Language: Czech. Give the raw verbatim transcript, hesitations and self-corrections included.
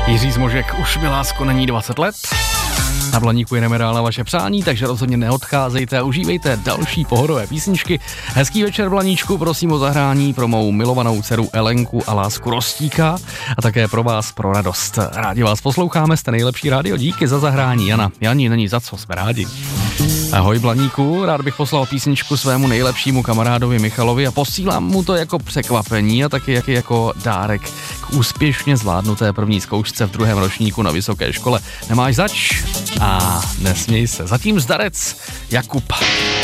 Jiří Zmožek, už mi lásko není dvacet let. Na Blaníku jedeme dál na vaše přání, takže rozhodně neodcházejte a užívejte další pohodové písničky. Hezký večer, Blaníčku, prosím o zahrání pro mou milovanou dceru Elenku a lásku Rostíka a také pro vás pro radost. Rádi vás posloucháme, jste nejlepší rádio, díky za zahrání. Jana, Janí, není za co, jsme rádi. Ahoj, Blaníku, rád bych poslal písničku svému nejlepšímu kamarádovi Michalovi a posílám mu to jako překvapení a taky jaký jako dárek k úspěšně zvládnuté první zkoušce v druhém ročníku na vysoké škole. Nemáš zač? A nesměj se. Zatím zdarec Jakub.